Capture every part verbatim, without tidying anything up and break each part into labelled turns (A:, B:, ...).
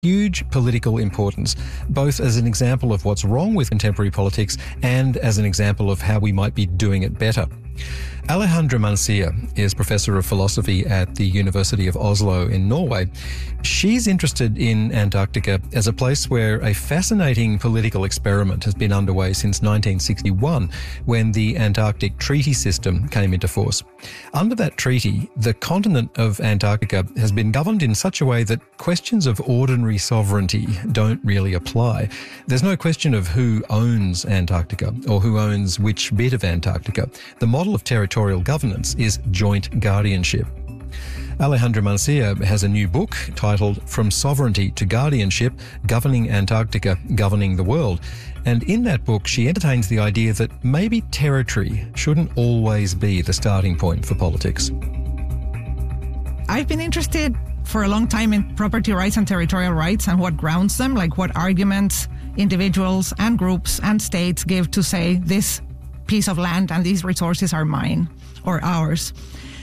A: huge political importance, both as an example of what's wrong with contemporary politics and as an example of how we might be doing it better. Alejandra Mancia is Professor of Philosophy at the University of Oslo in Norway. She's interested in Antarctica as a place where a fascinating political experiment has been underway since nineteen sixty-one, when the Antarctic Treaty System came into force. Under that treaty, the continent of Antarctica has been governed in such a way that questions of ordinary sovereignty don't really apply. There's no question of who owns Antarctica or who owns which bit of Antarctica. The model of territorial governance is joint guardianship. Alejandra Mancia has a new book titled From Sovereignty to Guardianship, Governing Antarctica, Governing the World. And in that book, she entertains the idea that maybe territory shouldn't always be the starting point for politics.
B: I've been interested for a long time in property rights and territorial rights and what grounds them, like what arguments individuals and groups and states give to say this piece of land and these resources are mine or ours.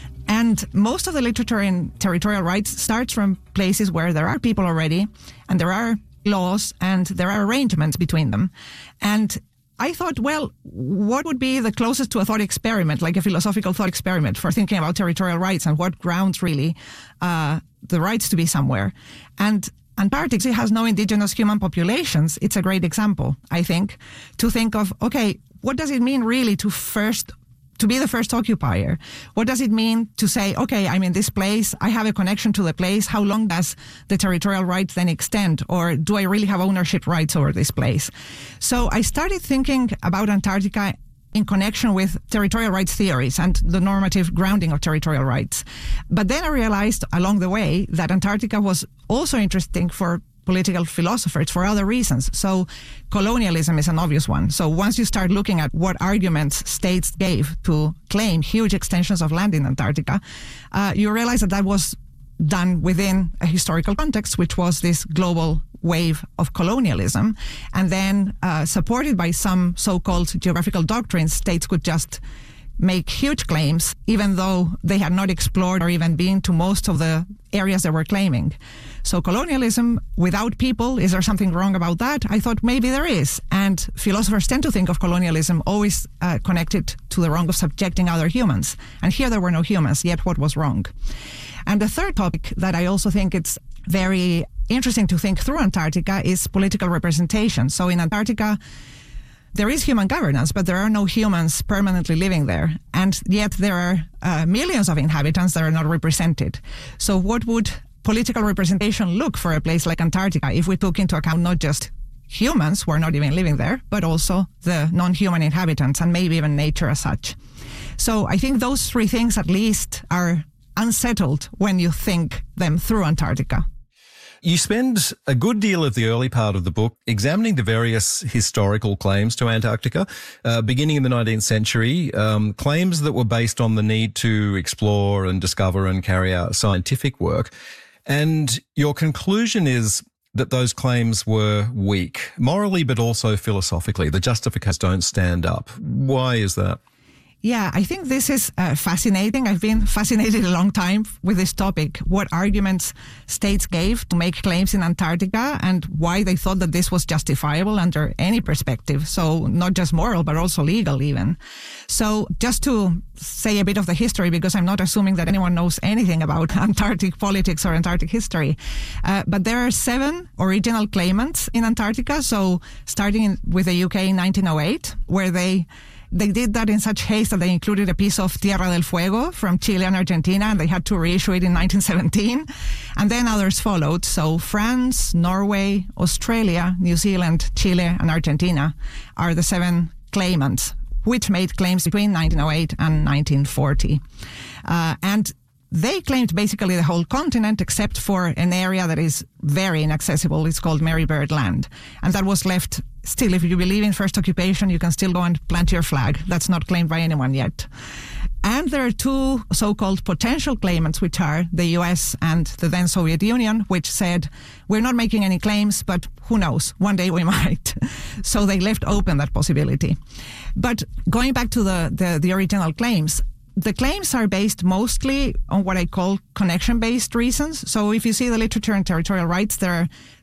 B: And most of the literature in territorial rights starts from places where there are people already and there are laws and there are arrangements between them. And I thought, well, what would be the closest to a thought experiment, like a philosophical thought experiment for thinking about territorial rights and what grounds really uh, the rights to be somewhere? And Antarctica has no indigenous human populations. It's a great example, I think, to think of, okay, what does it mean really to first to be the first occupier? What does it mean to say, okay, I'm in this place, I have a connection to the place, how long does the territorial right then extend? Or do I really have ownership rights over this place? So I started thinking about Antarctica in connection with territorial rights theories and the normative grounding of territorial rights. But then I realized along the way that Antarctica was also interesting for political philosophers for other reasons. So colonialism is an obvious one. So once you start looking at what arguments states gave to claim huge extensions of land in Antarctica, uh, you realize that that was done within a historical context, which was this global wave of colonialism. And then uh, supported by some so-called geographical doctrines, states could just make huge claims, even though they had not explored or even been to most of the areas they were claiming. So colonialism without people, is there something wrong about that? I thought maybe there is. And philosophers tend to think of colonialism always uh, connected to the wrong of subjecting other humans. And here there were no humans, yet what was wrong? And the third topic that I also think it's very interesting to think through Antarctica is political representation. So in Antarctica, there is human governance, but there are no humans permanently living there. And yet there are uh, millions of inhabitants that are not represented. So what would political representation look for a place like Antarctica if we took into account not just humans who are not even living there, but also the non-human inhabitants and maybe even nature as such? So I think those three things at least are unsettled when you think them through Antarctica.
A: You spend a good deal of the early part of the book examining the various historical claims to Antarctica, uh, beginning in the nineteenth century, um, claims that were based on the need to explore and discover and carry out scientific work. And your conclusion is that those claims were weak, morally but also philosophically. The justifications don't stand up. Why is that?
B: Yeah, I think this is uh, fascinating. I've been fascinated a long time with this topic, what arguments states gave to make claims in Antarctica and why they thought that this was justifiable under any perspective. So not just moral, but also legal even. So just to say a bit of the history, because I'm not assuming that anyone knows anything about Antarctic politics or Antarctic history. Uh, but there are seven original claimants in Antarctica. So starting in, with the U K in nineteen oh eight, where they They did that in such haste that they included a piece of Tierra del Fuego from Chile and Argentina, and they had to reissue it in nineteen seventeen. And then others followed. So France, Norway, Australia, New Zealand, Chile, and Argentina are the seven claimants, which made claims between nineteen oh eight and nineteen forty. Uh, and they claimed basically the whole continent except for an area that is very inaccessible. It's called Mary Bird Land. And that was left still. If you believe in first occupation, you can still go and plant your flag. That's not claimed by anyone yet. And there are two so-called potential claimants, which are the U S and the then Soviet Union, which said, we're not making any claims, but who knows, one day we might. So they left open that possibility. But going back to the, the, the original claims, the claims are based mostly on what I call connection-based reasons. So if you see the literature on territorial rights, there are